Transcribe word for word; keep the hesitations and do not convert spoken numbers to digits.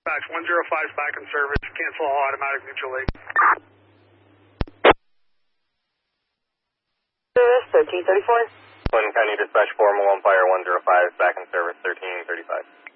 Dispatch one zero five is back in service. Cancel all automatic mutual aid. Service thirteen thirty-four. Clinton County Dispatch four, Malone Fire one zero five is back in service thirteen thirty-five.